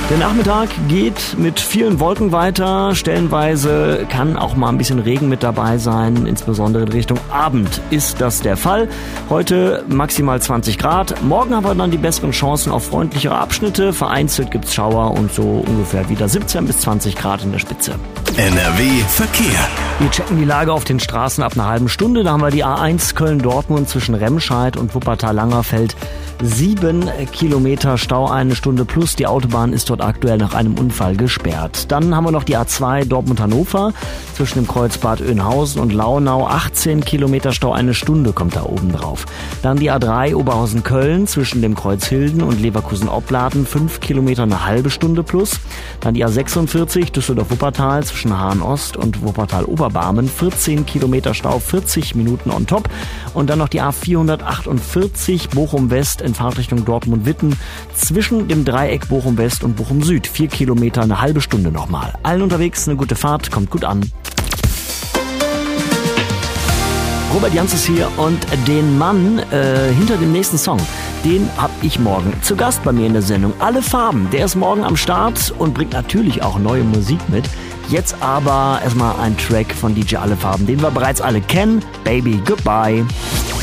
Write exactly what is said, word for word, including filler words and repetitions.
Der Nachmittag geht mit vielen Wolken weiter. Stellenweise kann auch mal ein bisschen Regen mit dabei sein. Insbesondere in Richtung Abend ist das der Fall. Heute maximal zwanzig Grad. Morgen haben wir dann die besseren Chancen auf freundlichere Abschnitte. Vereinzelt gibt's Schauer und so ungefähr wieder siebzehn bis zwanzig Grad in der Spitze. N R W Verkehr. Wir checken die Lage auf den Straßen ab einer halben Stunde. Da haben wir die A eins Köln-Dortmund zwischen Remscheid und Wuppertal-Langerfeld. Sieben Kilometer Stau, eine Stunde plus. Die Autobahn ist dort aktuell nach einem Unfall gesperrt. Dann haben wir noch die A zwei Dortmund-Hannover zwischen dem Kreuz Bad Oeynhausen und Launau. achtzehn Kilometer Stau, eine Stunde kommt da oben drauf. Dann die A drei Oberhausen-Köln zwischen dem Kreuz Hilden und Leverkusen-Opladen. fünf Kilometer, eine halbe Stunde plus. Dann die A sechsundvierzig Düsseldorf-Wuppertal zwischen Hahn-Ost und Wuppertal-Oberbarmen. vierzehn Kilometer Stau, vierzig Minuten on top. Und dann noch die A vierhundertachtundvierzig Bochum-West in Fahrtrichtung Dortmund-Witten zwischen dem Dreieck Bochum-West und Bochum-Süd. Vier Kilometer, eine halbe Stunde nochmal. Allen unterwegs eine gute Fahrt, kommt gut an. Robert Jans ist hier und den Mann äh, hinter dem nächsten Song, den hab ich morgen zu Gast bei mir in der Sendung. Alle Farben, der ist morgen am Start und bringt natürlich auch neue Musik mit. Jetzt aber erstmal ein Track von D J Alle Farben, den wir bereits alle kennen. Baby, Goodbye.